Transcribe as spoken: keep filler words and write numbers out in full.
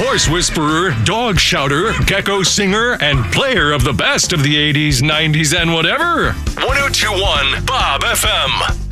Horse whisperer, dog shouter, gecko singer, and player of the best of the eighties, nineties, and whatever. one oh two point one Bob F M.